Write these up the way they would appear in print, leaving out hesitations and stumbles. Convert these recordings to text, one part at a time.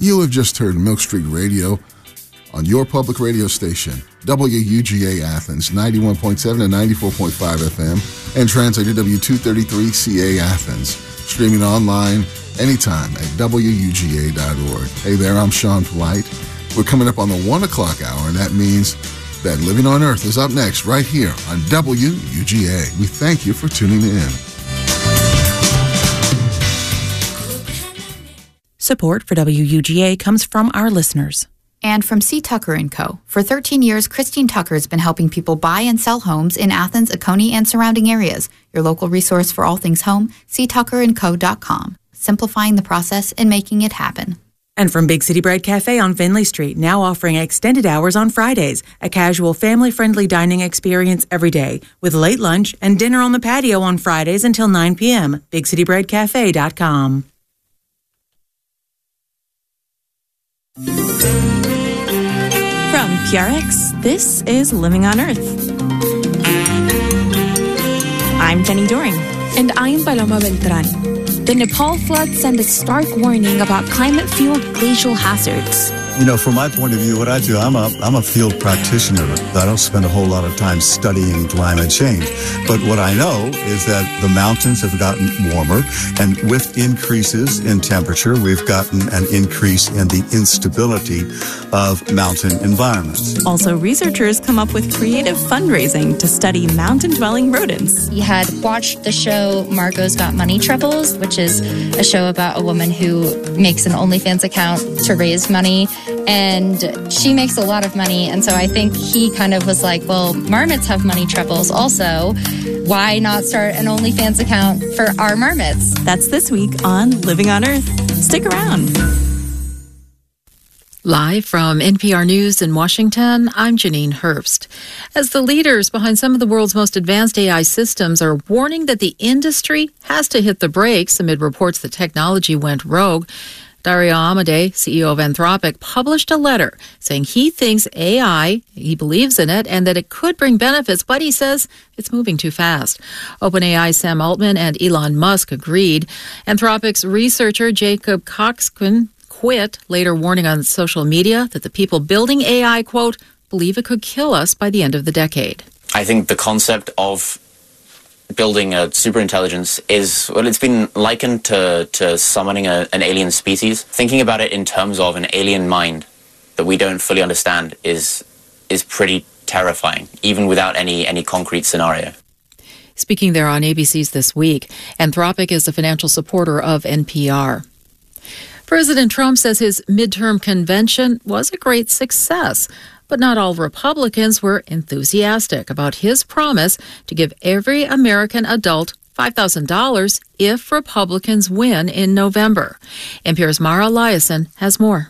You have just heard Milk Street Radio on your public radio station, WUGA Athens, 91.7 and 94.5 FM, and translated W233CA Athens, streaming online anytime at WUGA.org. Hey there, I'm Sean Polite. We're coming up on the 1 o'clock hour, and that means that Living on Earth is up next right here on WUGA. We thank you for tuning in. Support for WUGA comes from our listeners. And from C. Tucker & Co. For 13 years, Christine Tucker has been helping people buy and sell homes in Athens, Oconee, and surrounding areas. Your local resource for all things home, ctuckerandco.com. Simplifying the process and making it happen. And from Big City Bread Cafe on Finley Street, now offering extended hours on Fridays, a casual, family-friendly dining experience every day, with late lunch and dinner on the patio on Fridays until 9 p.m. BigCityBreadCafe.com. From PRX, this is Living on Earth. I'm Jenny Doring. And I'm Paloma Beltran. The Nepal floods send a stark warning about climate-fueled glacial hazards. You know, from my point of view, what I do, I'm a field practitioner. I don't spend a whole lot of time studying climate change. But what I know is that the mountains have gotten warmer, and with increases in temperature, we've gotten an increase in the instability of mountain environments. Also, researchers come up with creative fundraising to study mountain-dwelling rodents. You had watched the show Margot's Got Money Troubles, which is a show about a woman who makes an OnlyFans account to raise money. And she makes a lot of money. And so I think he kind of was like, well, marmots have money troubles also. Why not start an OnlyFans account for our marmots? That's this week on Living on Earth. Stick around. Live from NPR News in Washington, I'm Janine Herbst. As the leaders behind some of the world's most advanced AI systems are warning that the industry has to hit the brakes amid reports that technology went rogue, Dario Amodei, CEO of Anthropic, published a letter saying he thinks AI, he believes in it, and that it could bring benefits, but he says it's moving too fast. OpenAI Sam Altman and Elon Musk agreed. Anthropic's researcher Jacob Coxquin quit, later warning on social media that the people building AI, quote, believe it could kill us by the end of the decade. I think the concept of building a superintelligence is, well, it's been likened to summoning an alien species. Thinking about it in terms of an alien mind that we don't fully understand is pretty terrifying, even without any concrete scenario. Speaking there on ABC's This Week, Anthropic is a financial supporter of NPR. President Trump says his midterm convention was a great success, but not all Republicans were enthusiastic about his promise to give every American adult $5,000 if Republicans win in November. NPR's Mara Eliason has more.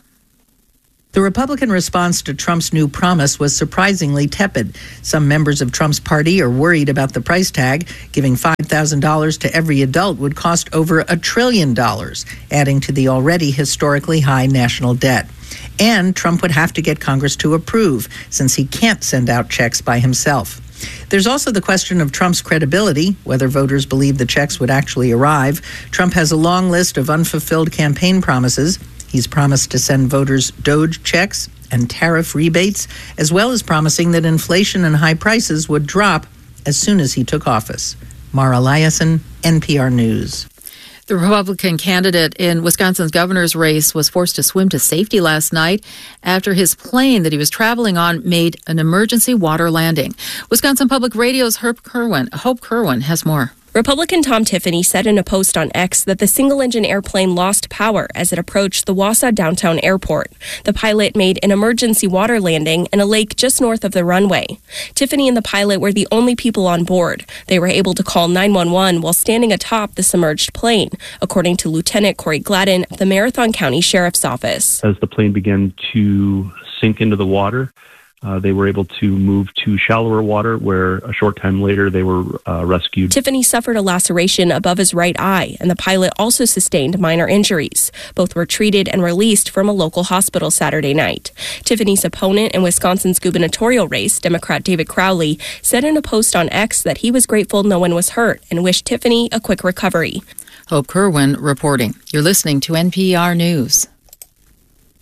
The Republican response to Trump's new promise was surprisingly tepid. Some members of Trump's party are worried about the price tag. Giving $5,000 to every adult would cost over $1 trillion, adding to the already historically high national debt. And Trump would have to get Congress to approve, since he can't send out checks by himself. There's also the question of Trump's credibility, whether voters believe the checks would actually arrive. Trump has a long list of unfulfilled campaign promises. He's promised to send voters DOGE checks and tariff rebates, as well as promising that inflation and high prices would drop as soon as he took office. Mara Eliason, NPR News. The Republican candidate in Wisconsin's governor's race was forced to swim to safety last night after his plane that he was traveling on made an emergency water landing. Wisconsin Public Radio's Hope Kerwin has more. Republican Tom Tiffany said in a post on X that the single-engine airplane lost power as it approached the Wausau downtown airport. The pilot made an emergency water landing in a lake just north of the runway. Tiffany and the pilot were the only people on board. They were able to call 911 while standing atop the submerged plane, according to Lieutenant Corey Gladden of the Marathon County Sheriff's Office. As the plane began to sink into the water, they were able to move to shallower water, where a short time later they were rescued. Tiffany suffered a laceration above his right eye, and the pilot also sustained minor injuries. Both were treated and released from a local hospital Saturday night. Tiffany's opponent in Wisconsin's gubernatorial race, Democrat David Crowley, said in a post on X that he was grateful no one was hurt and wished Tiffany a quick recovery. Hope Kerwin reporting. You're listening to NPR News.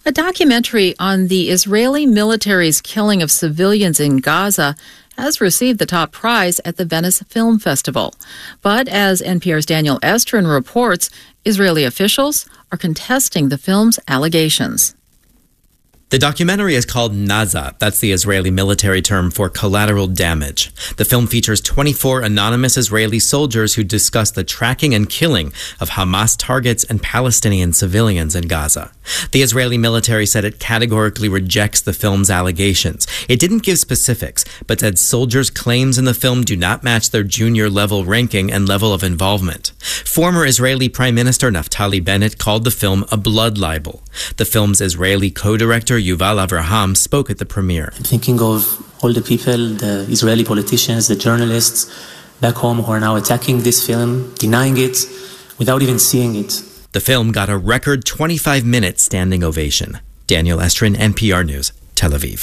A documentary on the Israeli military's killing of civilians in Gaza has received the top prize at the Venice Film Festival. But as NPR's Daniel Estrin reports, Israeli officials are contesting the film's allegations. The documentary is called Naza. That's the Israeli military term for collateral damage. The film features 24 anonymous Israeli soldiers who discuss the tracking and killing of Hamas targets and Palestinian civilians in Gaza. The Israeli military said it categorically rejects the film's allegations. It didn't give specifics, but said soldiers' claims in the film do not match their junior level ranking and level of involvement. Former Israeli Prime Minister Naftali Bennett called the film a blood libel. The film's Israeli co-director Yuval Avraham spoke at the premiere. I'm thinking of all the people, the Israeli politicians, the journalists back home who are now attacking this film, denying it, without even seeing it. The film got a record 25-minute standing ovation. Daniel Estrin, NPR News, Tel Aviv.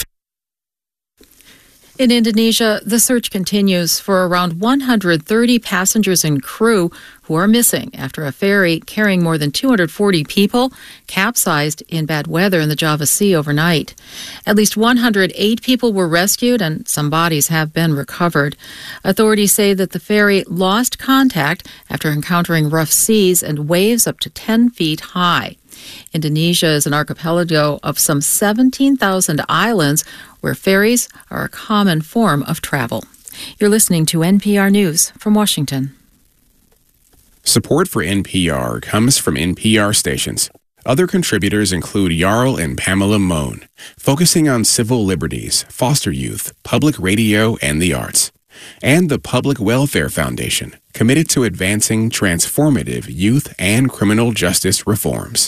In Indonesia, the search continues for around 130 passengers and crew who are missing after a ferry carrying more than 240 people capsized in bad weather in the Java Sea overnight. At least 108 people were rescued and some bodies have been recovered. Authorities say that the ferry lost contact after encountering rough seas and waves up to 10 feet high. Indonesia is an archipelago of some 17,000 islands where ferries are a common form of travel. You're listening to NPR News from Washington. Support for NPR comes from NPR stations. Other contributors include Jarl and Pamela Mohn, focusing on civil liberties, foster youth, public radio, and the arts. And the Public Welfare Foundation, committed to advancing transformative youth and criminal justice reforms.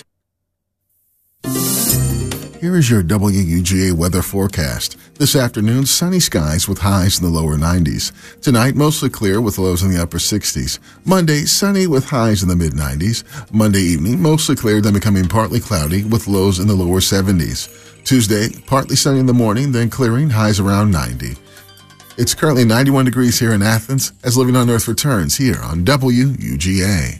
Here is your WUGA weather forecast. This afternoon, sunny skies with highs in the lower 90s. Tonight, mostly clear with lows in the upper 60s. Monday, sunny with highs in the mid-90s. Monday evening, mostly clear, then becoming partly cloudy with lows in the lower 70s. Tuesday, partly sunny in the morning, then clearing, highs around 90. It's currently 91 degrees here in Athens as Living on Earth returns here on WUGA.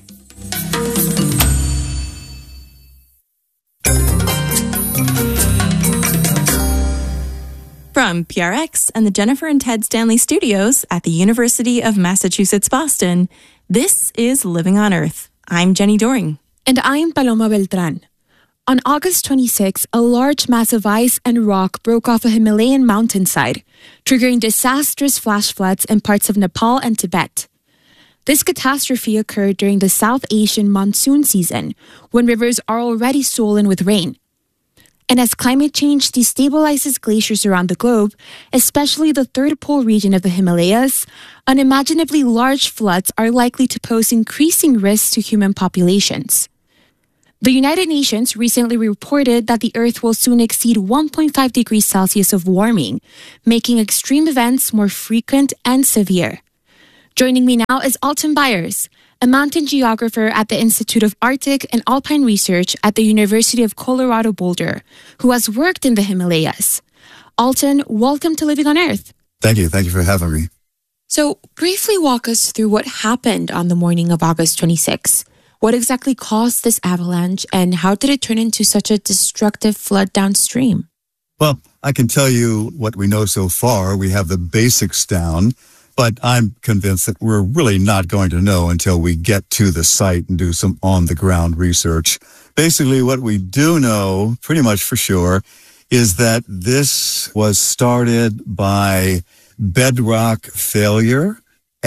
From PRX and the Jennifer and Ted Stanley Studios at the University of Massachusetts, Boston, this is Living on Earth. I'm Jenny Doring. And I'm Paloma Beltran. On August 26, a large mass of ice and rock broke off a Himalayan mountainside, triggering disastrous flash floods in parts of Nepal and Tibet. This catastrophe occurred during the South Asian monsoon season, when rivers are already swollen with rain. And as climate change destabilizes glaciers around the globe, especially the third pole region of the Himalayas, unimaginably large floods are likely to pose increasing risks to human populations. The United Nations recently reported that the Earth will soon exceed 1.5 degrees Celsius of warming, making extreme events more frequent and severe. Joining me now is Alton Byers, a mountain geographer at the Institute of Arctic and Alpine Research at the University of Colorado Boulder, who has worked in the Himalayas. Alton, welcome to Living on Earth. Thank you. Thank you for having me. So, briefly walk us through what happened on the morning of August 26. What exactly caused this avalanche, and how did it turn into such a destructive flood downstream? Well, I can tell you what we know so far. We have the basics down. But I'm convinced that we're really not going to know until we get to the site and do some on-the-ground research. Basically, what we do know, pretty much for sure, is that this was started by bedrock failure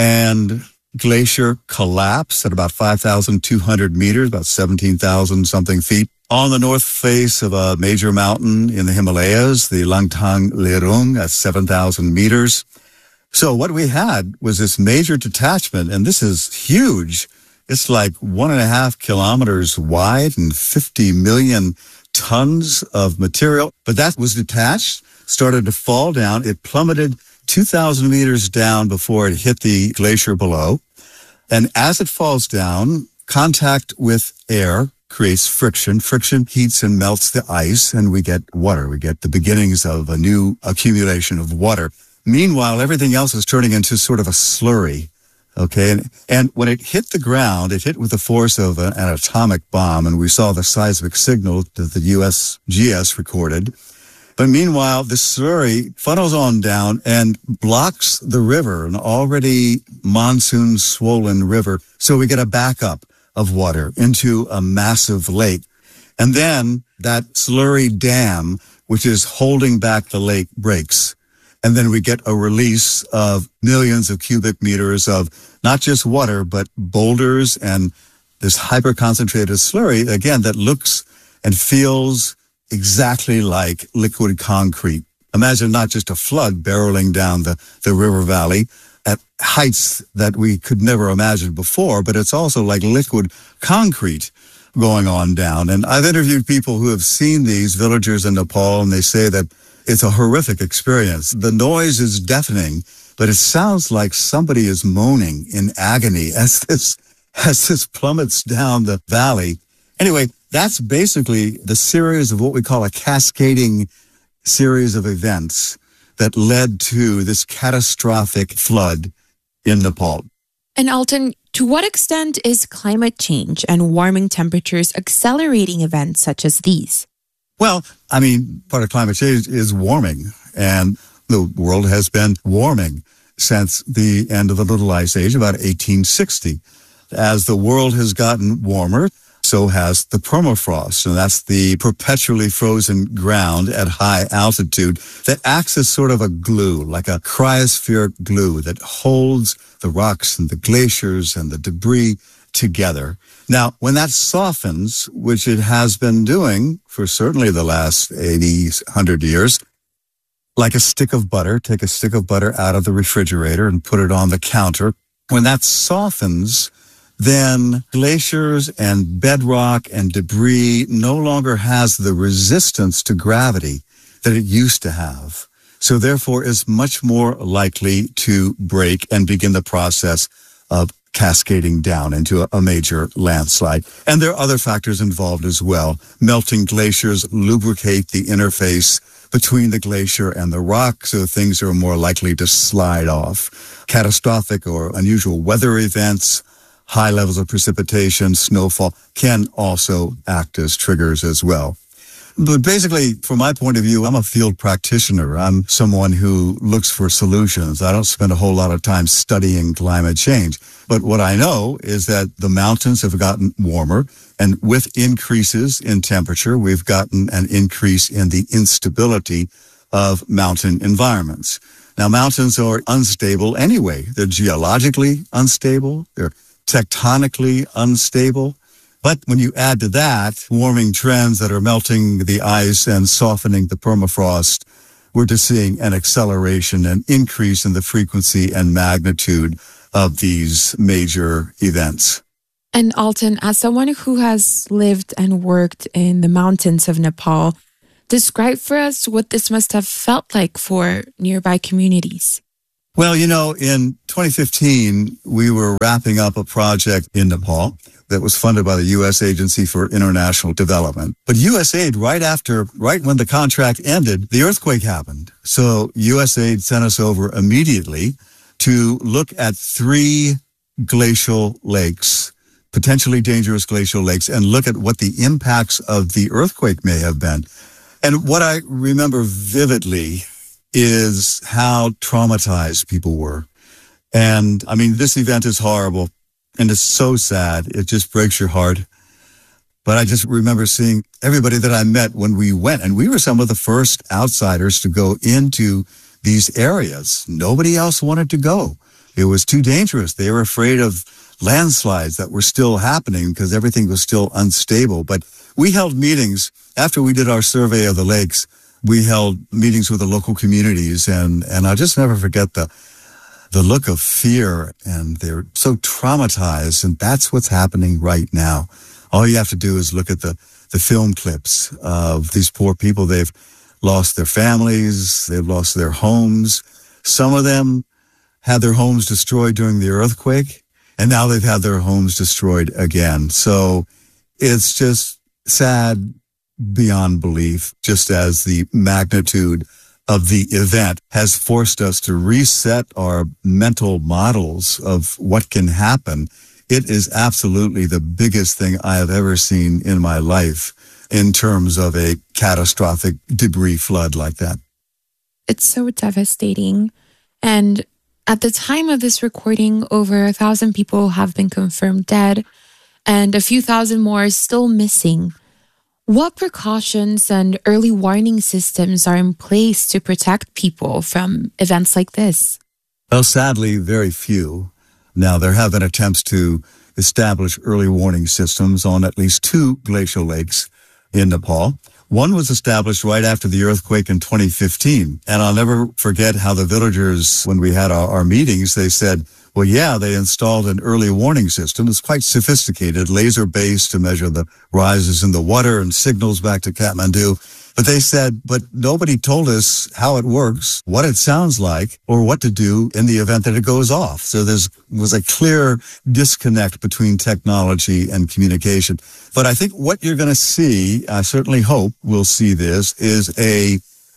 and glacier collapse at about 5,200 meters, about 17,000 something feet, on the north face of a major mountain in the Himalayas, the Langtang Lerung, at 7,000 meters. So what we had was this major detachment, and this is huge. It's like 1.5 kilometers wide and 50 million tons of material. But that was detached, started to fall down. It plummeted 2,000 meters down before it hit the glacier below. And as it falls down, contact with air creates friction. Friction heats and melts the ice, and we get water. We get the beginnings of a new accumulation of water. Meanwhile, everything else is turning into sort of a slurry. Okay, and when it hit the ground, it hit with the force of an atomic bomb, and we saw the seismic signal that the USGS recorded. But meanwhile, the slurry funnels on down and blocks the river, an already monsoon-swollen river. So we get a backup of water into a massive lake. And then that slurry dam, which is holding back the lake, breaks. And then we get a release of millions of cubic meters of not just water, but boulders and this hyper-concentrated slurry, again, that looks and feels exactly like liquid concrete. Imagine not just a flood barreling down the river valley at heights that we could never imagine before, but it's also like liquid concrete going on down. And I've interviewed people who have seen these, villagers in Nepal, and they say that it's a horrific experience. The noise is deafening, but it sounds like somebody is moaning in agony as this plummets down the valley. Anyway, that's basically the series of what we call a cascading series of events that led to this catastrophic flood in Nepal. And Alton, to what extent is climate change and warming temperatures accelerating events such as these? Well, I mean, part of climate change is warming, and the world has been warming since the end of the Little Ice Age, about 1860. As the world has gotten warmer, so has the permafrost, and that's the perpetually frozen ground at high altitude that acts as sort of a glue, like a cryospheric glue that holds the rocks and the glaciers and the debris together. Now, when that softens, which it has been doing for certainly the last 80, 100 years, like a stick of butter, take a stick of butter out of the refrigerator and put it on the counter. When that softens, then glaciers and bedrock and debris no longer has the resistance to gravity that it used to have. So therefore is much more likely to break and begin the process of cascading down into a major landslide. And there are other factors involved as well. Melting glaciers lubricate the interface between the glacier and the rock, so things are more likely to slide off. Catastrophic or unusual weather events, high levels of precipitation, snowfall, can also act as triggers as well. But basically, from my point of view, I'm a field practitioner. I'm someone who looks for solutions. I don't spend a whole lot of time studying climate change. But what I know is that the mountains have gotten warmer, and with increases in temperature, we've gotten an increase in the instability of mountain environments. Now, mountains are unstable anyway. They're geologically unstable. They're tectonically unstable. But when you add to that warming trends that are melting the ice and softening the permafrost, we're just seeing an acceleration, an increase in the frequency and magnitude of these major events. And Alton, as someone who has lived and worked in the mountains of Nepal, describe for us what this must have felt like for nearby communities. Well, you know, in 2015, we were wrapping up a project in Nepal that was funded by the U.S. Agency for International Development. But USAID, right when the contract ended, the earthquake happened. So USAID sent us over immediately to look at 3 glacial lakes, potentially dangerous glacial lakes, and look at what the impacts of the earthquake may have been. And what I remember vividly is how traumatized people were. And I mean, this event is horrible and it's so sad. It just breaks your heart. But I just remember seeing everybody that I met when we went, and we were some of the first outsiders to go into these areas. Nobody else wanted to go. It was too dangerous. They were afraid of landslides that were still happening because everything was still unstable. But we held meetings after we did our survey of the lakes. We held meetings with the local communities, and I'll just never forget the look of fear, and they're so traumatized, and that's what's happening right now. All you have to do is look at the film clips of these poor people. They've lost their families, they've lost their homes. Some of them had their homes destroyed during the earthquake, and now they've had their homes destroyed again. So it's just sad beyond belief, just as the magnitude of the event has forced us to reset our mental models of what can happen. It is absolutely the biggest thing I have ever seen in my life in terms of a catastrophic debris flood like that. It's so devastating. And at the time of this recording, over 1,000 people have been confirmed dead, and a few thousand more are still missing. What precautions and early warning systems are in place to protect people from events like this? Well, sadly, very few. Now, there have been attempts to establish early warning systems on at least 2 glacial lakes in Nepal. One was established right after the earthquake in 2015. And I'll never forget how the villagers, when we had our meetings, they said, well, yeah, they installed an early warning system. It's quite sophisticated, laser-based to measure the rises in the water and signals back to Kathmandu. But they said, but nobody told us how it works, what it sounds like, or what to do in the event that it goes off. So there was a clear disconnect between technology and communication. But I think what you're going to see, I certainly hope we'll see this, is a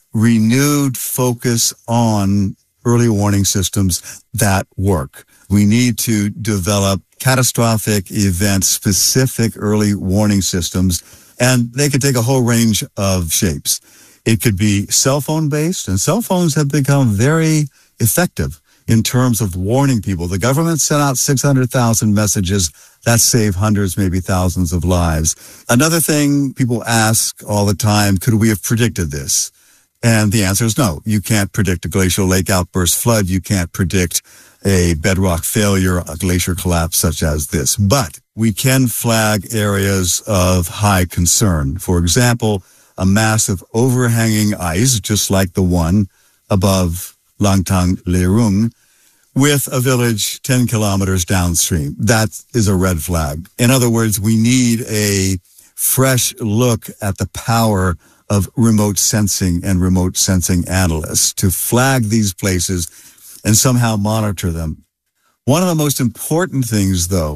renewed focus on early warning systems that work. We need to develop catastrophic event-specific early warning systems, and they could take a whole range of shapes. It could be cell phone based, and cell phones have become very effective in terms of warning people. The government sent out 600,000 messages that saved hundreds, maybe thousands of lives. Another thing people ask all the time, could we have predicted this? And the answer is no. You can't predict a glacial lake outburst flood. You can't predict a bedrock failure, a glacier collapse such as this. But we can flag areas of high concern. For example, a massive overhanging ice, just like the one above Langtang Lerung, with a village 10 kilometers downstream. That is a red flag. In other words, we need a fresh look at the power of remote sensing and remote sensing analysts to flag these places and somehow monitor them. One of the most important things, though,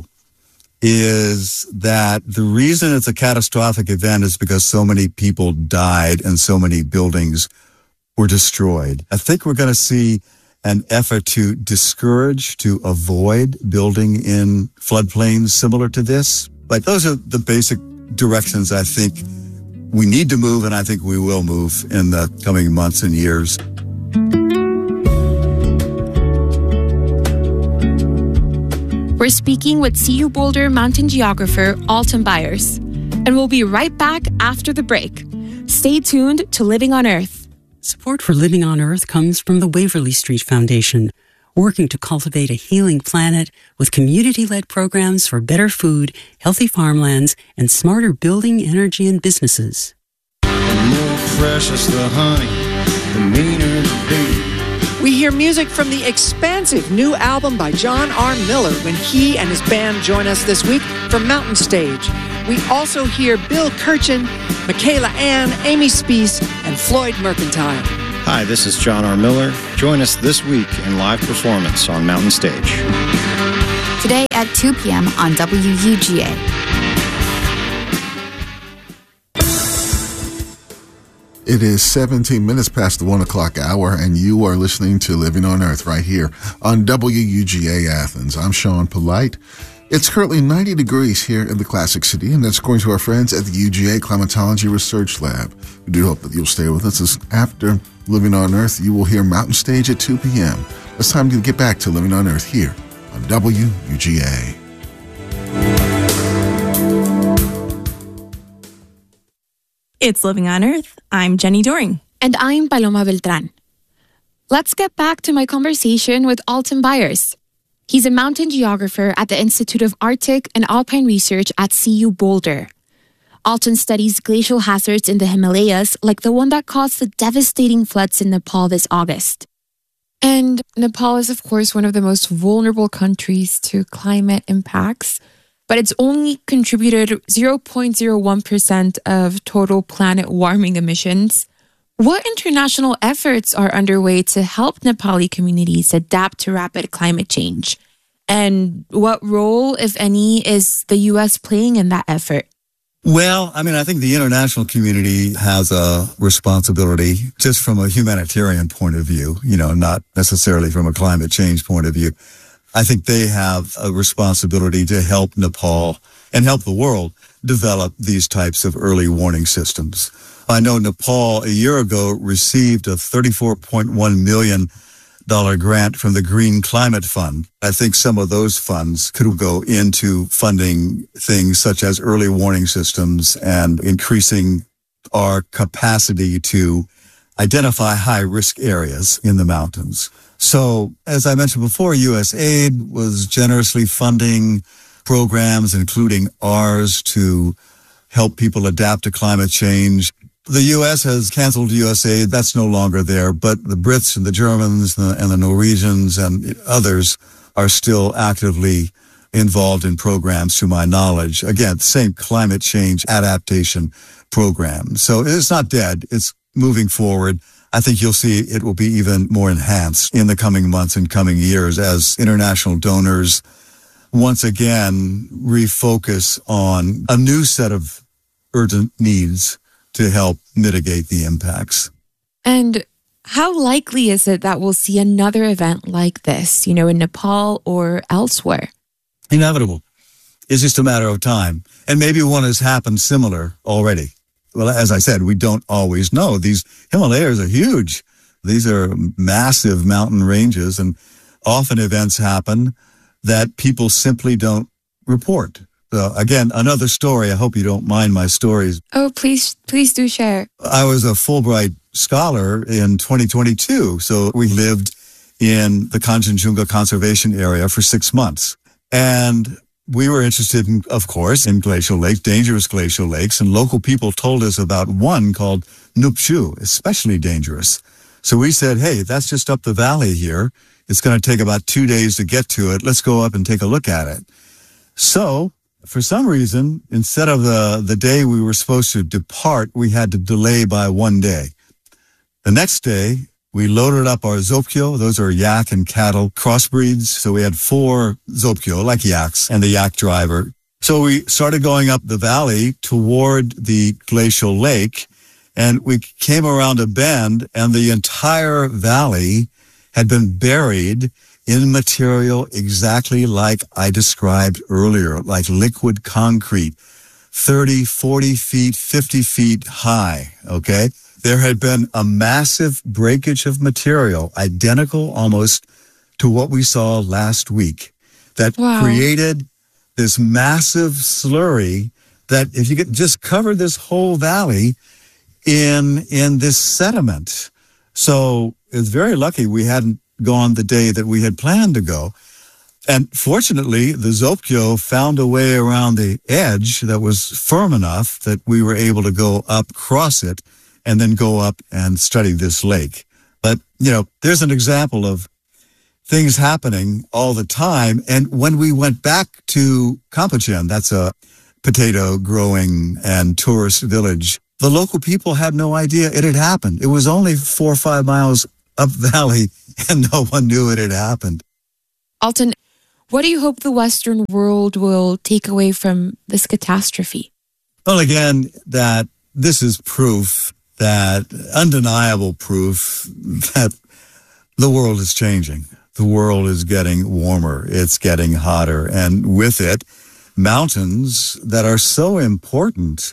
is that the reason it's a catastrophic event is because so many people died and so many buildings were destroyed. I think we're going to see an effort to discourage, to avoid building in floodplains similar to this. But those are the basic directions I think we need to move, and I think we will move in the coming months and years. We're speaking with CU Boulder mountain geographer Alton Byers, and we'll be right back after the break. Stay tuned to Living on Earth. Support for Living on Earth comes from the Waverly Street Foundation, working to cultivate a healing planet with community-led programs for better food, healthy farmlands, and smarter building, energy, and businesses. The more precious the honey, the meaner the bee. We hear music from the expansive new album by John R. Miller when he and his band join us this week for Mountain Stage. We also hear Bill Kirchen, Michaela Ann, Amy Speece, and Floyd Mercantile. Hi, this is John R. Miller. Join us this week in live performance on Mountain Stage. Today at 2 p.m. on WUGA. It is 17 minutes past the 1 o'clock hour, and you are listening to Living on Earth right here on WUGA Athens. I'm Sean Polite. It's currently 90 degrees here in the Classic City, and that's according to our friends at the UGA Climatology Research Lab. We do hope that you'll stay with us, as after Living on Earth, you will hear Mountain Stage at 2 p.m. It's time to get back to Living on Earth here on WUGA. It's Living on Earth. I'm Jenny Doring. And I'm Paloma Beltran. Let's get back to my conversation with Alton Byers. He's a mountain geographer at the Institute of Arctic and Alpine Research at CU Boulder. Alton studies glacial hazards in the Himalayas, like the one that caused the devastating floods in Nepal this August. And Nepal is, of course, one of the most vulnerable countries to climate impacts, but it's only contributed 0.01% of total planet warming emissions. What international efforts are underway to help Nepali communities adapt to rapid climate change? And what role, if any, is the U.S. playing in that effort? Well, I mean, I think the international community has a responsibility just from a humanitarian point of view, not necessarily from a climate change point of view. I think they have a responsibility to help Nepal and help the world develop these types of early warning systems. I know Nepal a year ago received a $34.1 million grant from the Green Climate Fund. I think some of those funds could go into funding things such as early warning systems and increasing our capacity to identify high-risk areas in the mountains. So, as I mentioned before, USAID was generously funding programs, including ours, to help people adapt to climate change. The U.S. has canceled USAID. That's no longer there. But the Brits and the Germans and the Norwegians and others are still actively involved in programs, to my knowledge. Again, same climate change adaptation program. So it's not dead. It's moving forward. I think you'll see it will be even more enhanced in the coming months and coming years as international donors once again refocus on a new set of urgent needs to help mitigate the impacts. And how likely is it that we'll see another event like this, in Nepal or elsewhere? Inevitable. It's just a matter of time. And maybe one has happened similar already. Well, as I said, we don't always know. These Himalayas are huge. These are massive mountain ranges, and often events happen that people simply don't report. So again, another story. I hope you don't mind my stories. Oh, please do share. I was a Fulbright scholar in 2022. So we lived in the Kanchenjunga Conservation Area for 6 months. And we were interested in, of course, in glacial lakes, dangerous glacial lakes. And local people told us about one called Nupchu, especially dangerous. So we said, hey, that's just up the valley here. It's going to take about 2 days to get to it. Let's go up and take a look at it. So for some reason, instead of the day we were supposed to depart, we had to delay by 1 day. The next day, we loaded up our Zopkyo. Those are yak and cattle crossbreeds. So we had 4 Zopkyo, like yaks, and the yak driver. So we started going up the valley toward the glacial lake, and we came around a bend, and the entire valley had been buried in material exactly like I described earlier, like liquid concrete, 30, 40 feet, 50 feet high, okay? There had been a massive breakage of material, identical almost to what we saw last week, that created this massive slurry that, if you could just cover this whole valley in this sediment. So it's very lucky we hadn't gone the day that we had planned to go. And fortunately, the Zopkyo found a way around the edge that was firm enough that we were able to go up, cross it, and then go up and study this lake. But, there's an example of things happening all the time. And when we went back to Kampuchen, that's a potato growing and tourist village, the local people had no idea it had happened. It was only 4 or 5 miles up valley, and no one knew it had happened. Alton, what do you hope the Western world will take away from this catastrophe? Well, again, that this is proof, that undeniable proof that the world is changing. The world is getting warmer. It's getting hotter. And with it, mountains that are so important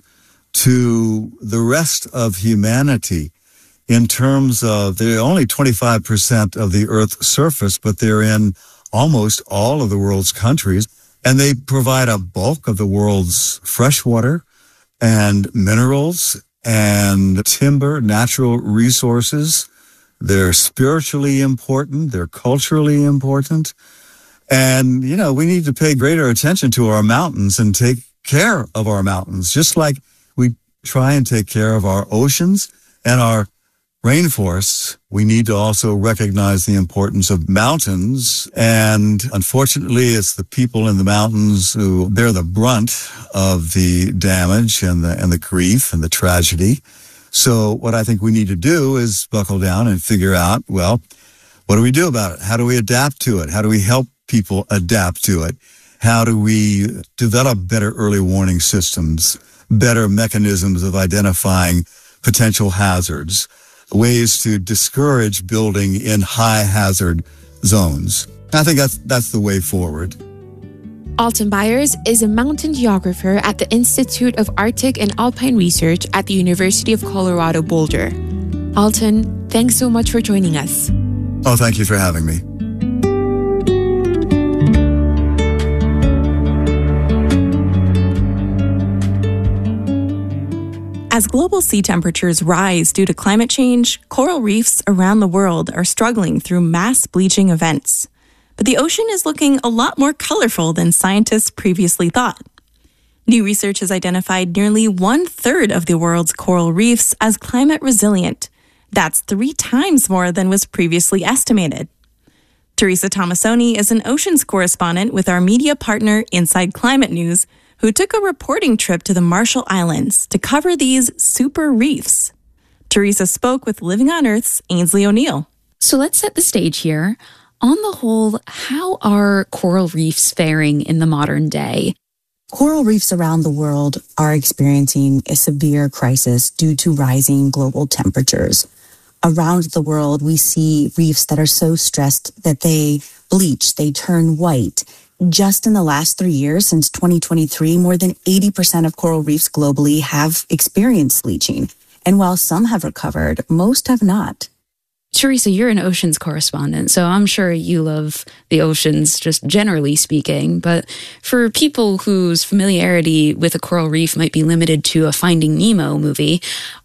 to the rest of humanity in terms of they're only 25% of the Earth's surface, but they're in almost all of the world's countries. And they provide a bulk of the world's fresh water and minerals and timber, natural resources. They're spiritually important. They're culturally important. And, we need to pay greater attention to our mountains and take care of our mountains, just like we try and take care of our oceans and our rainforests. We need to also recognize the importance of mountains. And unfortunately, it's the people in the mountains who bear the brunt of the damage and the grief and the tragedy. So what I think we need to do is buckle down and figure out, well, what do we do about it? How do we adapt to it? How do we help people adapt to it? How do we develop better early warning systems? better mechanisms of identifying potential hazards, ways to discourage building in high hazard zones. I think that's the way forward. Alton Byers is a mountain geographer at the Institute of Arctic and Alpine Research at the University of Colorado Boulder. Alton, thanks so much for joining us. Oh, thank you for having me. As global sea temperatures rise due to climate change, coral reefs around the world are struggling through mass bleaching events. But the ocean is looking a lot more colorful than scientists previously thought. New research has identified nearly 1/3 of the world's coral reefs as climate resilient. That's 3 times more than was previously estimated. Teresa Tomasoni is an oceans correspondent with our media partner Inside Climate News, who took a reporting trip to the Marshall Islands to cover these super reefs. Teresa spoke with Living on Earth's Ainsley O'Neill. So let's set the stage here. On the whole, how are coral reefs faring in the modern day? Coral reefs around the world are experiencing a severe crisis due to rising global temperatures. Around the world, we see reefs that are so stressed that they bleach, they turn white. Just in the last 3 years, since 2023, more than 80% of coral reefs globally have experienced bleaching. And while some have recovered, most have not. Teresa, you're an oceans correspondent, so I'm sure you love the oceans, just generally speaking. But for people whose familiarity with a coral reef might be limited to a Finding Nemo movie,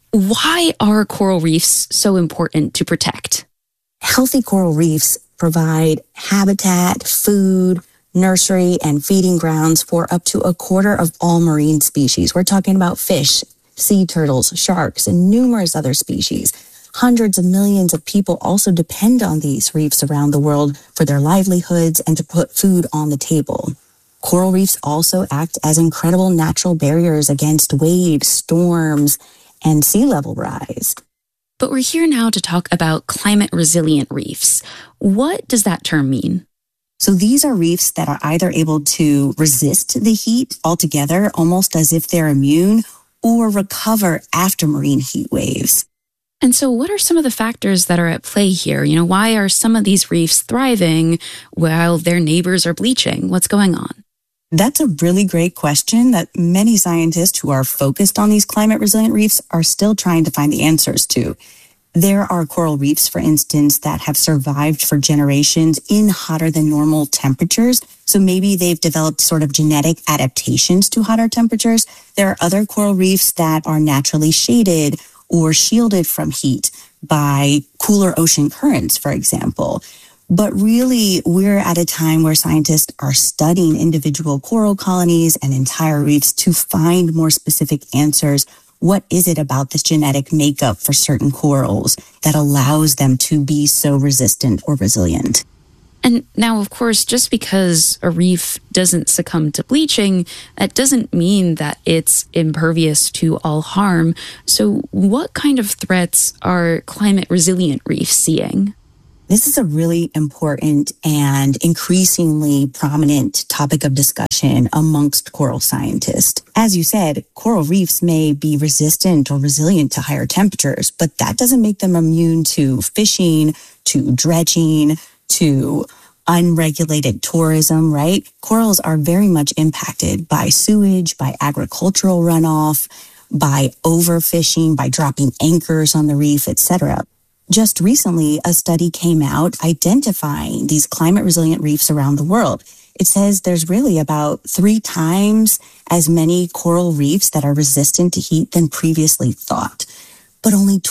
why are coral reefs so important to protect? Healthy coral reefs provide habitat, food, nursery, and feeding grounds for up to 1/4 of all marine species. We're talking about fish, sea turtles, sharks, and numerous other species. Hundreds of millions of people also depend on these reefs around the world for their livelihoods and to put food on the table. Coral reefs also act as incredible natural barriers against waves, storms, and sea level rise. But we're here now to talk about climate resilient reefs. What does that term mean? So these are reefs that are either able to resist the heat altogether, almost as if they're immune, or recover after marine heat waves. And so what are some of the factors that are at play here? Why are some of these reefs thriving while their neighbors are bleaching? What's going on? That's a really great question that many scientists who are focused on these climate resilient reefs are still trying to find the answers to. There are coral reefs, for instance, that have survived for generations in hotter than normal temperatures. So maybe they've developed sort of genetic adaptations to hotter temperatures. There are other coral reefs that are naturally shaded or shielded from heat by cooler ocean currents, for example. But really, we're at a time where scientists are studying individual coral colonies and entire reefs to find more specific answers. What is it about this genetic makeup for certain corals that allows them to be so resistant or resilient? And now, of course, just because a reef doesn't succumb to bleaching, that doesn't mean that it's impervious to all harm. So what kind of threats are climate resilient reefs seeing? This is a really important and increasingly prominent topic of discussion amongst coral scientists. As you said, coral reefs may be resistant or resilient to higher temperatures, but that doesn't make them immune to fishing, to dredging, to unregulated tourism, right? Corals are very much impacted by sewage, by agricultural runoff, by overfishing, by dropping anchors on the reef, etc. Just recently, a study came out identifying these climate resilient reefs around the world. It says there's really about 3 times as many coral reefs that are resistant to heat than previously thought. But only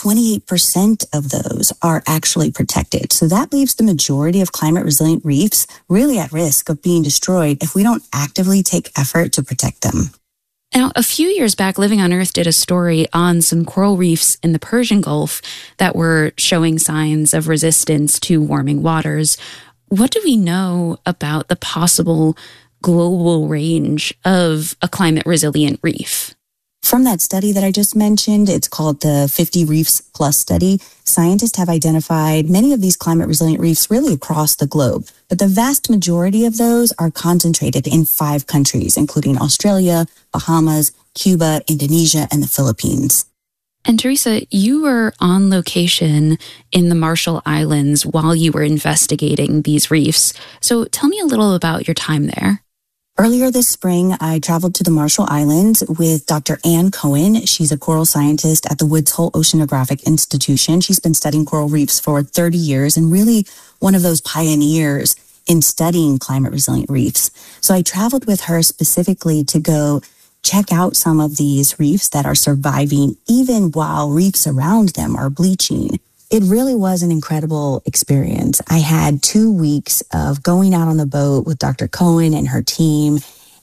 28% of those are actually protected. So that leaves the majority of climate resilient reefs really at risk of being destroyed if we don't actively take effort to protect them. Now, a few years back, Living on Earth did a story on some coral reefs in the Persian Gulf that were showing signs of resistance to warming waters. What do we know about the possible global range of a climate resilient reef? From that study that I just mentioned, it's called the 50 Reefs Plus study. Scientists have identified many of these climate resilient reefs really across the globe, but the vast majority of those are concentrated in 5 countries, including Australia, Bahamas, Cuba, Indonesia, and the Philippines. And Teresa, you were on location in the Marshall Islands while you were investigating these reefs. So tell me a little about your time there. Earlier this spring, I traveled to the Marshall Islands with Dr. Ann Cohen. She's a coral scientist at the Woods Hole Oceanographic Institution. She's been studying coral reefs for 30 years and really one of those pioneers in studying climate-resilient reefs. So I traveled with her specifically to go check out some of these reefs that are surviving even while reefs around them are bleaching. It really was an incredible experience. I had 2 weeks of going out on the boat with Dr. Cohen and her team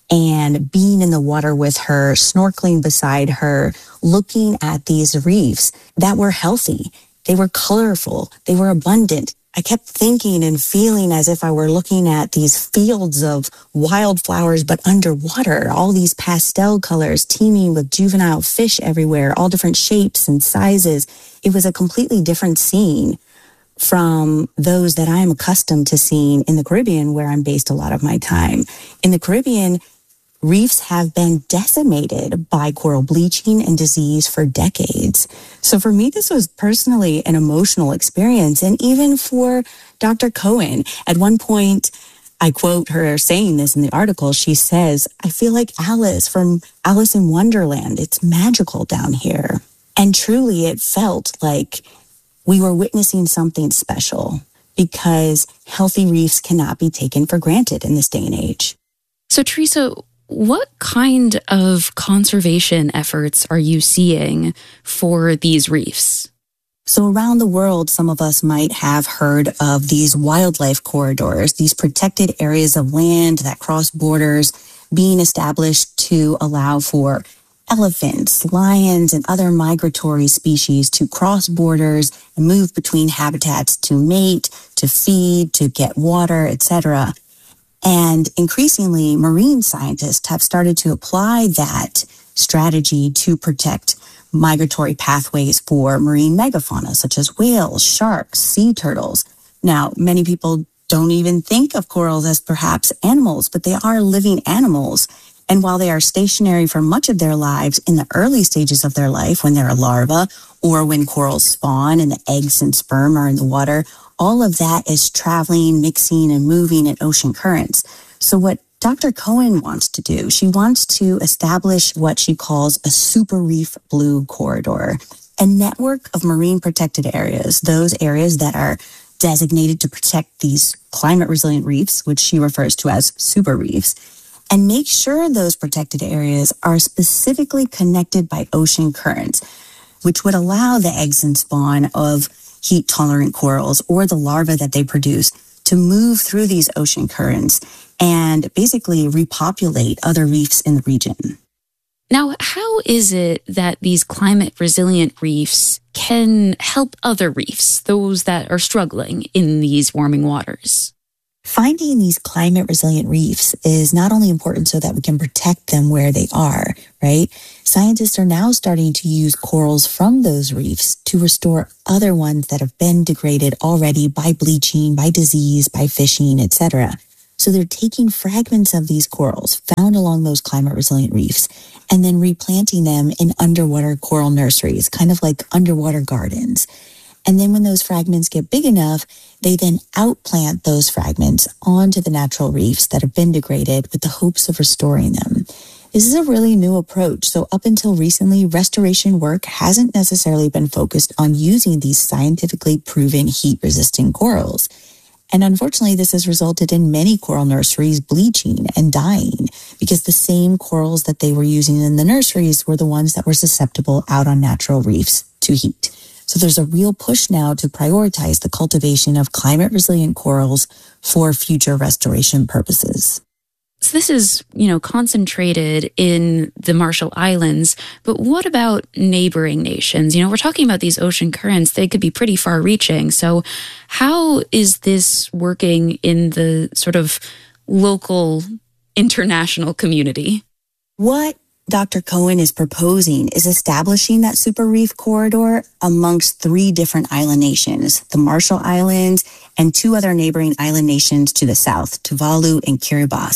and being in the water with her, snorkeling beside her, looking at these reefs that were healthy. They were colorful. They were abundant. I kept thinking and feeling as if I were looking at these fields of wildflowers, but underwater, all these pastel colors teeming with juvenile fish everywhere, all different shapes and sizes. It was a completely different scene from those that I'm accustomed to seeing in the Caribbean, where I'm based a lot of my time. In the Caribbean, reefs have been decimated by coral bleaching and disease for decades. So for me, this was personally an emotional experience. And even for Dr. Cohen, at one point, I quote her saying this in the article, she says, "I feel like Alice from Alice in Wonderland. It's magical down here." And truly, it felt like we were witnessing something special because healthy reefs cannot be taken for granted in this day and age. So Teresa, what kind of conservation efforts are you seeing for these reefs? So around the world, some of us might have heard of these wildlife corridors, these protected areas of land that cross borders being established to allow for elephants, lions, and other migratory species to cross borders and move between habitats to mate, to feed, to get water, etc. And increasingly, marine scientists have started to apply that strategy to protect migratory pathways for marine megafauna, such as whales, sharks, sea turtles. Now, many people don't even think of corals as perhaps animals, but they are living animals. And while they are stationary for much of their lives in the early stages of their life, when they're a larva, or when corals spawn and the eggs and sperm are in the water, all of that is traveling, mixing, and moving in ocean currents. So what Dr. Cohen wants to do, she wants to establish what she calls a super reef blue corridor, a network of marine protected areas, those areas that are designated to protect these climate resilient reefs, which she refers to as super reefs, and make sure those protected areas are specifically connected by ocean currents, which would allow the eggs and spawn of heat-tolerant corals or the larvae that they produce to move through these ocean currents and basically repopulate other reefs in the region. Now, how is it that these climate-resilient reefs can help other reefs, those that are struggling in these warming waters? Finding these climate-resilient reefs is not only important so that we can protect them where they are, right? Scientists are now starting to use corals from those reefs to restore other ones that have been degraded already by bleaching, by disease, by fishing, etc. So they're taking fragments of these corals found along those climate-resilient reefs and then replanting them in underwater coral nurseries, kind of like underwater gardens. And then when those fragments get big enough, they then outplant those fragments onto the natural reefs that have been degraded with the hopes of restoring them. This is a really new approach. So up until recently, restoration work hasn't necessarily been focused on using these scientifically proven heat-resistant corals. And unfortunately, this has resulted in many coral nurseries bleaching and dying because the same corals that they were using in the nurseries were the ones that were susceptible out on natural reefs to heat. So there's a real push now to prioritize the cultivation of climate-resilient corals for future restoration purposes. So this is, concentrated in the Marshall Islands, but what about neighboring nations? We're talking about these ocean currents. They could be pretty far-reaching. So how is this working in the sort of local international community? What Dr. Cohen is proposing is establishing that super reef corridor amongst 3 different island nations, the Marshall Islands and 2 other neighboring island nations to the south, Tuvalu and Kiribati.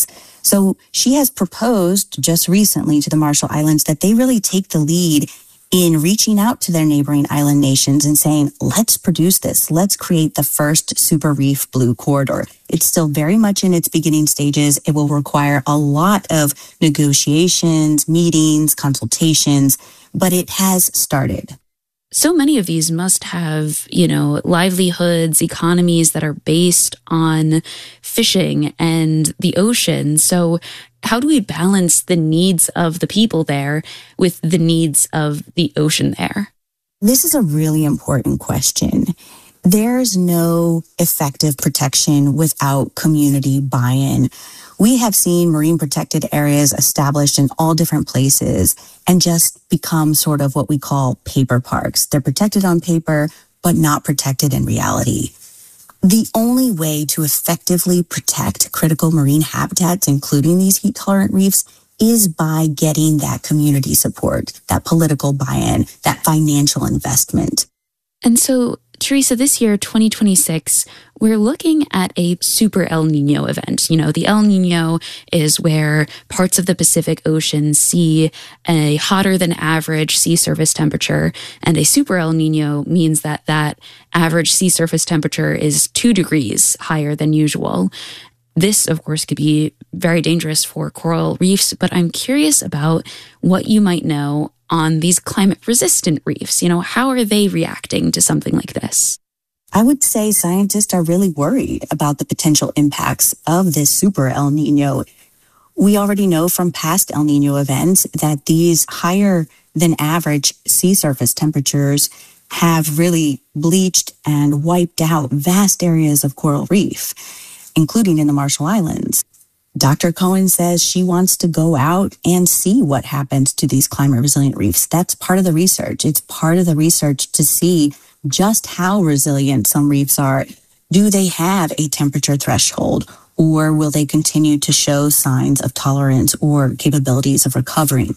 So she has proposed just recently to the Marshall Islands that they really take the lead in reaching out to their neighboring island nations and saying, let's produce this. Let's create the first super reef blue corridor. It's still very much in its beginning stages. It will require a lot of negotiations, meetings, consultations, but it has started. So many of these must have, livelihoods, economies that are based on fishing and the ocean. So how do we balance the needs of the people there with the needs of the ocean there? This is a really important question. There's no effective protection without community buy-in. We have seen marine protected areas established in all different places and just become sort of what we call paper parks. They're protected on paper, but not protected in reality. The only way to effectively protect critical marine habitats, including these heat-tolerant reefs, is by getting that community support, that political buy-in, that financial investment. And so, Teresa, this year, 2026, we're looking at a super El Nino event. The El Nino is where parts of the Pacific Ocean see a hotter than average sea surface temperature, and a super El Nino means that that average sea surface temperature is 2 degrees higher than usual. This, of course, could be very dangerous for coral reefs, but I'm curious about what you might know on these climate-resistant reefs. How are they reacting to something like this? I would say scientists are really worried about the potential impacts of this super El Nino. We already know from past El Nino events that these higher than average sea surface temperatures have really bleached and wiped out vast areas of coral reef, including in the Marshall Islands. Dr. Cohen says she wants to go out and see what happens to these climate-resilient reefs. That's part of the research. It's part of the research to see just how resilient some reefs are. Do they have a temperature threshold, or will they continue to show signs of tolerance or capabilities of recovering?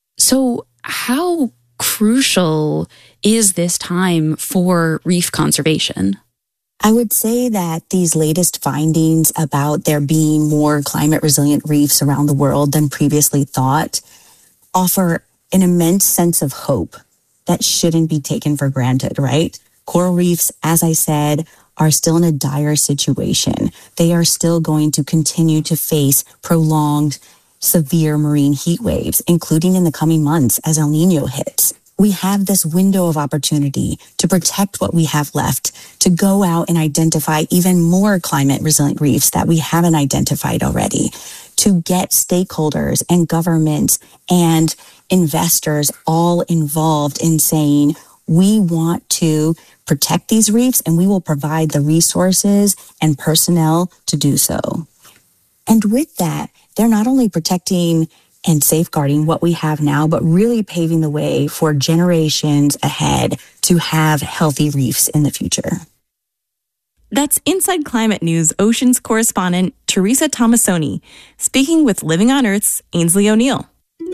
So how crucial is this time for reef conservation? I would say that these latest findings about there being more climate-resilient reefs around the world than previously thought offer an immense sense of hope that shouldn't be taken for granted, right? Coral reefs, as I said, are still in a dire situation. They are still going to continue to face prolonged, severe marine heat waves, including in the coming months as El Nino hits. We have this window of opportunity to protect what we have left, to go out and identify even more climate resilient reefs that we haven't identified already, to get stakeholders and governments and investors all involved in saying, we want to protect these reefs and we will provide the resources and personnel to do so. And with that, they're not only protecting and safeguarding what we have now, but really paving the way for generations ahead to have healthy reefs in the future. That's Inside Climate News Oceans correspondent Teresa Tomasoni speaking with Living on Earth's Ainsley O'Neill.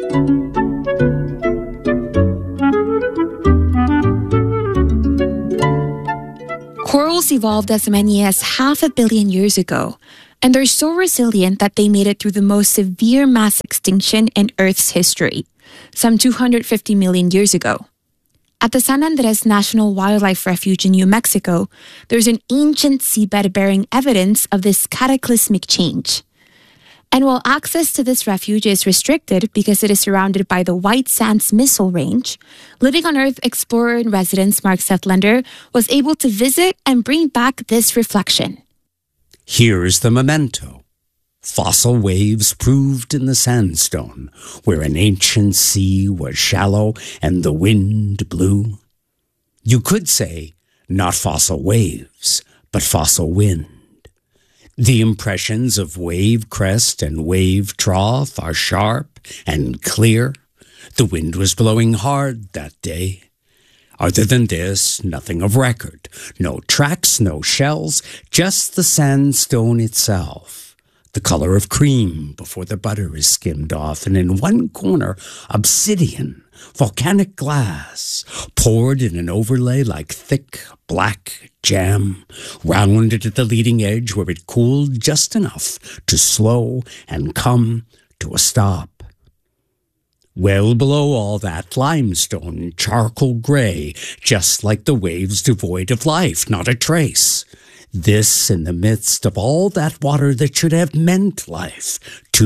Corals evolved as many as 500 million years ago, and they're so resilient that they made it through the most severe mass extinction in Earth's history, some 250 million years ago. At the San Andres National Wildlife Refuge in New Mexico, there's an ancient seabed bearing evidence of this cataclysmic change. And while access to this refuge is restricted because it is surrounded by the White Sands Missile Range, Living on Earth explorer in residence Mark Setlander was able to visit and bring back this reflection. Here's the memento. Fossil waves proved in the sandstone, where an ancient sea was shallow and the wind blew. You could say, not fossil waves, but fossil wind. The impressions of wave crest and wave trough are sharp and clear. The wind was blowing hard that day. Other than this, nothing of record. No tracks, no shells, just the sandstone itself. the color of cream before the butter is skimmed off, and in one corner, obsidian, volcanic glass, poured in an overlay like thick black jam, rounded at the leading edge where it cooled just enough to slow and come to a stop. Well below all that, limestone, charcoal gray, just like the waves devoid of life, not a trace. This in the midst of all that water that should have meant life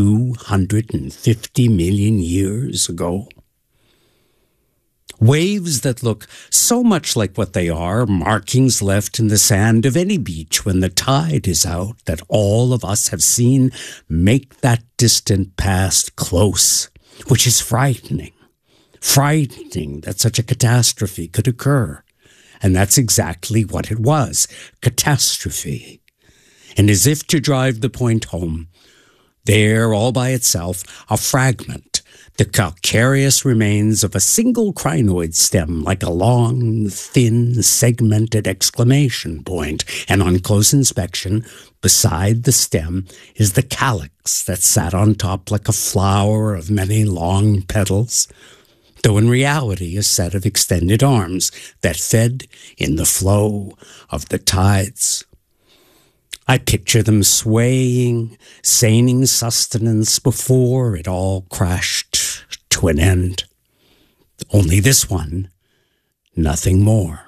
250 million years ago. Waves that look so much like what they are, markings left in the sand of any beach when the tide is out that all of us have seen make that distant past close, which is frightening. Frightening that such a catastrophe could occur. And that's exactly what it was, catastrophe. And as if to drive the point home, there, all by itself, a fragment, the calcareous remains of a single crinoid stem like a long, thin, segmented exclamation point. And on close inspection, beside the stem is the calyx that sat on top like a flower of many long petals, though in reality a set of extended arms that fed in the flow of the tides. I picture them swaying, seining sustenance before it all crashed to an end. Only this one, nothing more.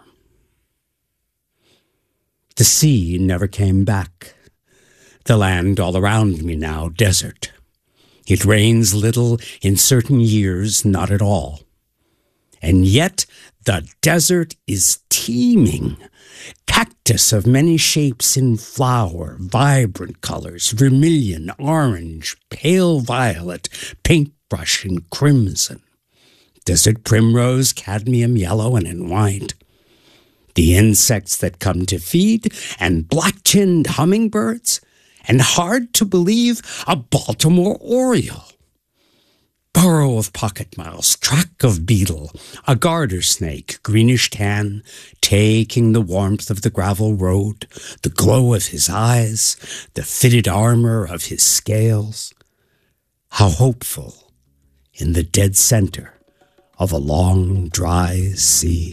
The sea never came back. The land all around me now, desert. It rains little in certain years, not at all. And yet the desert is teeming. Cactus of many shapes in flower, vibrant colors, vermilion, orange, pale violet, paintbrush and crimson. Desert primrose, cadmium yellow, and in white. The insects that come to feed, and black-chinned hummingbirds, and hard to believe, a Baltimore oriole. Burrow of pocket mouse, track of beetle, a garter snake, greenish tan, taking the warmth of the gravel road, the glow of his eyes, the fitted armor of his scales. How hopeful in the dead center of a long, dry sea.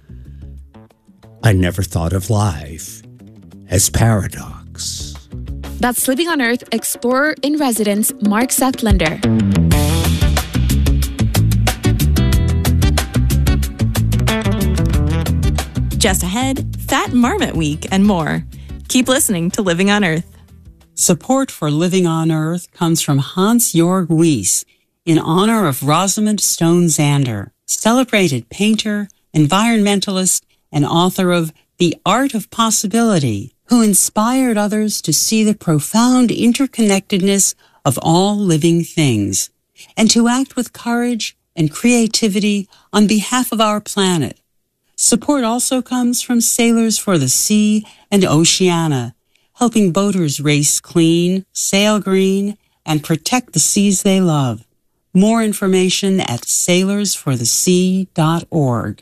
I never thought of life as paradox. That's Living on Earth Explorer in Residence, Mark Zetlander. Just ahead, Fat Marmot Week and more. Keep listening to Living on Earth. Support for Living on Earth comes from Hans-Jörg Wyss in honor of Rosamund Stone Zander, celebrated painter, environmentalist, and author of The Art of Possibility, who inspired others to see the profound interconnectedness of all living things and to act with courage and creativity on behalf of our planet. Support also comes from Sailors for the Sea and Oceana, helping boaters race clean, sail green, and protect the seas they love. More information at sailorsforthesea.org.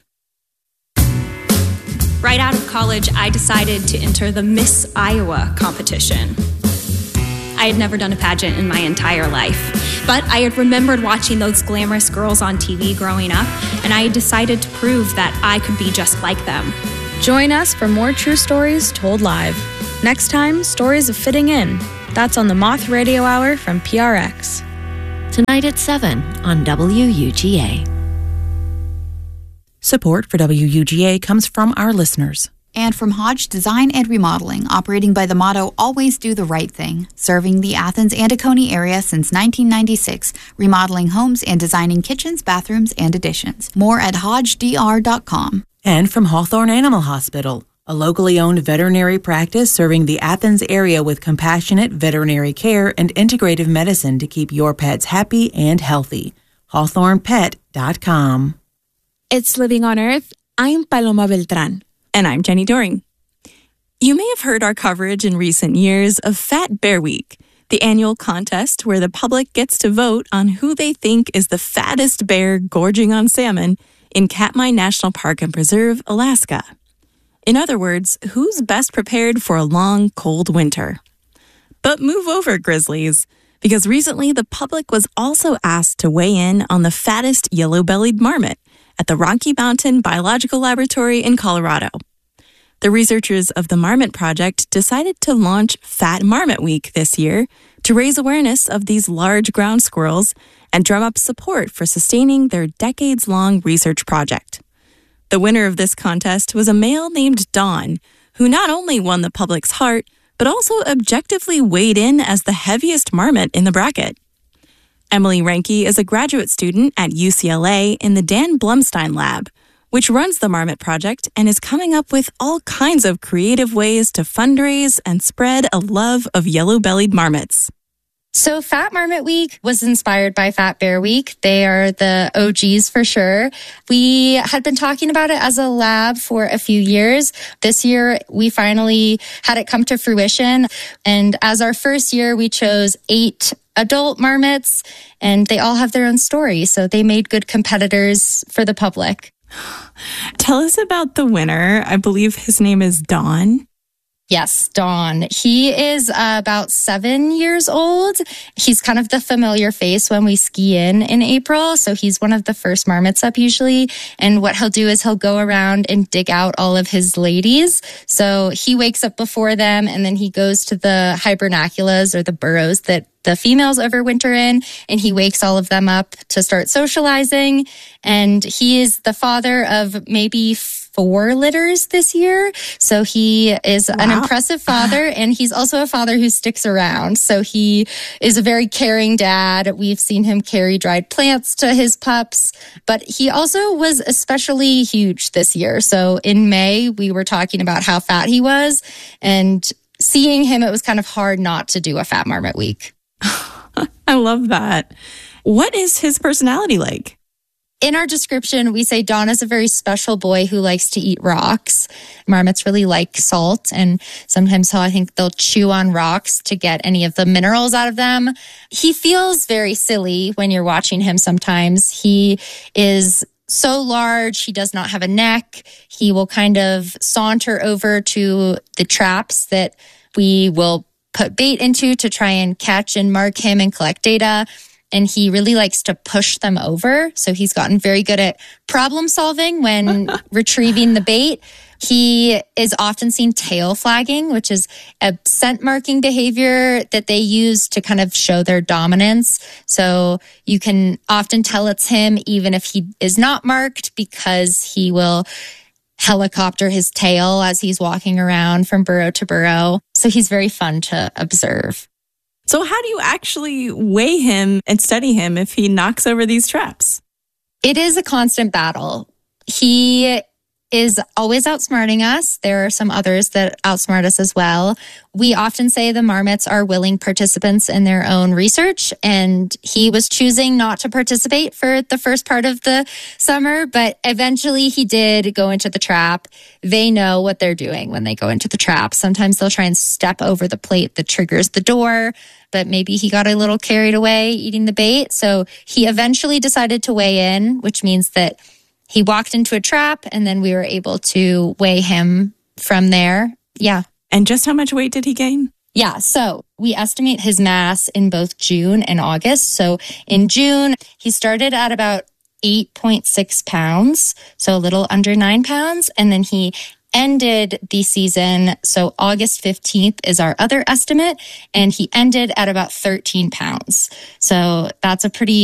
Right out of college, I decided to enter the Miss Iowa competition. I had never done a pageant in my entire life, but I had remembered watching those glamorous girls on TV growing up, and I had decided to prove that I could be just like them. Join us for more true stories told live. Next time, Stories of Fitting In. That's on the Moth Radio Hour from PRX. Tonight at 7 on WUGA. Support for WUGA comes from our listeners. And from Hodge Design and Remodeling, operating by the motto, always do the right thing. Serving the Athens and Oconee area since 1996, remodeling homes and designing kitchens, bathrooms, and additions. More at hodgedr.com. And from Hawthorne Animal Hospital, a locally owned veterinary practice serving the Athens area with compassionate veterinary care and integrative medicine to keep your pets happy and healthy. HawthornePet.com. It's Living on Earth. I'm Paloma Beltran. And I'm Jenny Doring. You may have heard our coverage in recent years of Fat Bear Week, the annual contest where the public gets to vote on who they think is the fattest bear gorging on salmon in Katmai National Park and Preserve, Alaska. In other words, who's best prepared for a long, cold winter. But move over, Grizzlies, because recently the public was also asked to weigh in on the fattest yellow-bellied marmot at the Rocky Mountain Biological Laboratory in Colorado. The researchers of the Marmot Project decided to launch Fat Marmot Week this year to raise awareness of these large ground squirrels and drum up support for sustaining their decades-long research project. The winner of this contest was a male named Don, who not only won the public's heart, but also objectively weighed in as the heaviest marmot in the bracket. Emily Reinke is a graduate student at UCLA in the Dan Blumstein Lab, which runs the Marmot Project and is coming up with all kinds of creative ways to fundraise and spread a love of yellow-bellied marmots. So Fat Marmot Week was inspired by Fat Bear Week. They are the OGs for sure. We had been talking about it as a lab for a few years. This year, we finally had it come to fruition. And as our first year, we chose 8 adult marmots, and they all have their own story. So they made good competitors for the public. Tell us about the winner. I believe his name is Don. Yes, Don. He is about 7 years old. He's kind of the familiar face when we ski in April. So he's one of the first marmots up usually. And what he'll do is he'll go around and dig out all of his ladies. So he wakes up before them, and then he goes to the hibernaculas, or the burrows that the females overwinter in, and he wakes all of them up to start socializing. And he is the father of maybe 4 litters this year. So he is an impressive father, and he's also a father who sticks around. So he is a very caring dad. We've seen him carry dried plants to his pups, but he also was especially huge this year. So in May, we were talking about how fat he was, and seeing him, it was kind of hard not to do a Fat Marmot Week. I love that. What is his personality like? In our description, we say Don is a very special boy who likes to eat rocks. Marmots really like salt, and sometimes I think they'll chew on rocks to get any of the minerals out of them. He feels very silly when you're watching him sometimes. He is so large, he does not have a neck. He will kind of saunter over to the traps that we will put bait into to try and catch and mark him and collect data. And he really likes to push them over. So he's gotten very good at problem solving when retrieving the bait. He is often seen tail flagging, which is a scent marking behavior that they use to kind of show their dominance. So you can often tell it's him even if he is not marked, because he will helicopter his tail as he's walking around from burrow to burrow. So he's very fun to observe. So how do you actually weigh him and study him if he knocks over these traps? It is a constant battle. He is always outsmarting us. There are some others that outsmart us as well. We often say the marmots are willing participants in their own research, and he was choosing not to participate for the first part of the summer, but eventually he did go into the trap. They know what they're doing when they go into the trap. Sometimes they'll try and step over the plate that triggers the door, but maybe he got a little carried away eating the bait. So he eventually decided to weigh in, which means that he walked into a trap, and then we were able to weigh him from there. Yeah. And just how much weight did he gain? Yeah. So we estimate his mass in both June and August. So in June, he started at about 8.6 pounds, so a little under 9 pounds. And then he ended the season, so August 15th is our other estimate, and he ended at about 13 pounds. So that's a pretty